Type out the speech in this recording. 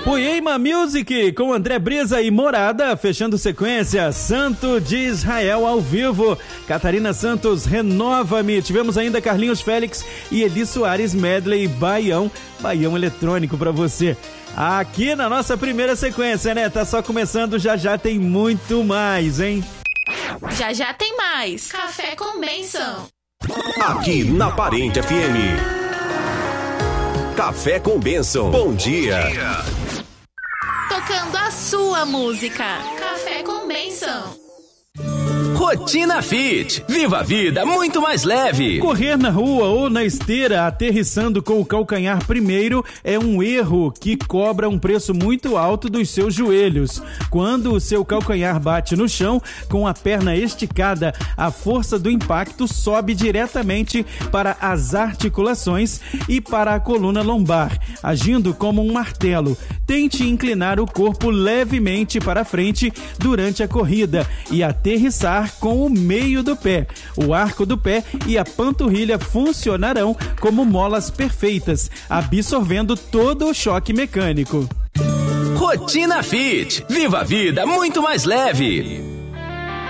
Poema Music com André Brisa e Morada, fechando sequência, Santo de Israel ao vivo, Catarina Santos, Renova-me. Tivemos ainda Carlinhos Félix e Eli Soares, medley Baião eletrônico pra você. Aqui na nossa primeira sequência, né? Tá só começando, já tem muito mais, hein? Já tem mais. Café com Bênção. Aqui na Parente FM. Café com Bênção. Bom dia. Tocando a sua música. Café com Bênção. Rotina Fit. Viva a vida muito mais leve. Correr na rua ou na esteira aterrissando com o calcanhar primeiro é um erro que cobra um preço muito alto dos seus joelhos. Quando o seu calcanhar bate no chão, com a perna esticada, a força do impacto sobe diretamente para as articulações e para a coluna lombar, agindo como um martelo. Tente inclinar o corpo levemente para frente durante a corrida e aterrissar com o meio do pé. O arco do pé e a panturrilha funcionarão como molas perfeitas, absorvendo todo o choque mecânico. Rotina Fit. Viva a vida muito mais leve.